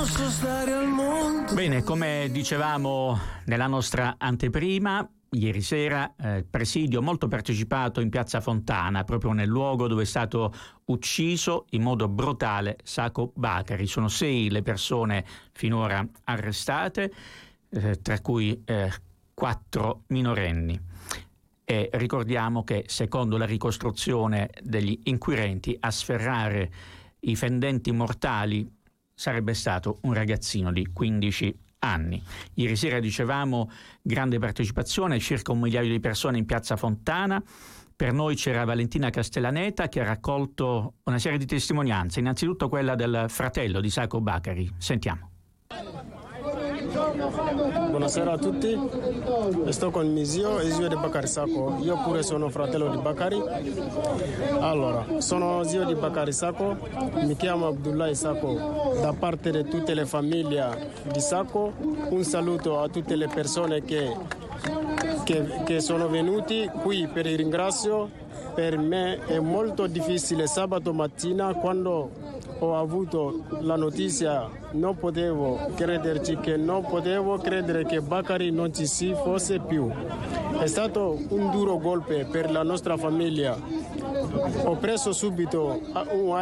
posso stare al mondo. Bene, come dicevamo nella nostra anteprima, ieri sera presidio molto partecipato in Piazza Fontana, proprio nel luogo dove è stato ucciso in modo brutale Sako Bakari. Sono 6 le persone finora arrestate, tra cui 4 minorenni. E ricordiamo che, secondo la ricostruzione degli inquirenti, a sferrare i fendenti mortali sarebbe stato un ragazzino di 15 anni. Ieri sera, dicevamo, grande partecipazione, circa 1 migliaio di persone in Piazza Fontana. Per noi c'era Valentina Castellaneta che ha raccolto una serie di testimonianze, innanzitutto quella del fratello di Sako Bakari. Sentiamo. Buonasera a tutti, sto con mio zio e zio di Bakari Sako. Io pure sono fratello di Bakari. Allora, sono zio di Bakari Sako, mi chiamo Abdullahi Sako. Da parte di tutte le famiglie di Sako, un saluto a tutte le persone che sono venuti qui per il ringrazio. Per me è molto difficile sabato mattina quando ho avuto la notizia, non potevo crederci, che non potevo credere che Bakari non ci si fosse più. È stato un duro colpo per la nostra famiglia. Ho preso subito un